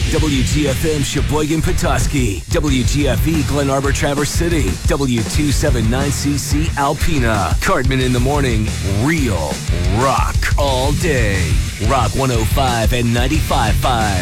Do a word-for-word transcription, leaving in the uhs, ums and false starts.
W G F M Sheboygan Petoskey, W G F E Glen Arbor Traverse City, W two seventy-nine C C Alpena, Cartman in the morning, real rock all day. Rock one oh five and ninety-five point five.